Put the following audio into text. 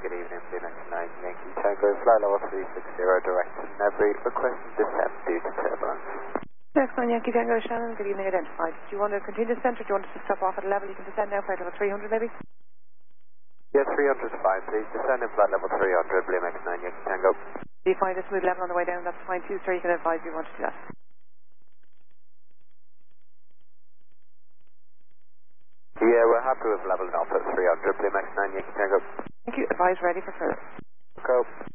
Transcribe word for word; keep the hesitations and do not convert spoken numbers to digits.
good evening, B M X nine Yankee Tango, flight level three six zero, direct to Nebri, requesting descent due to turbulence. Next one, Yankee Tango, Shannon, good evening, identified. Do you want to continue descent or do you want us to stop off at a level? You can descend now, flight level three hundred maybe? Yeah, three hundred is fine, please. Descend in flight level three hundred, B M X nine Yankee Tango. Do you find a smooth level on the way down? That's fine too, sir. You can advise if you want to do that. Yeah, we're happy with leveling off at three hundred, B M X nine Yankee Tango. Thank you. Advise ready for further. Go.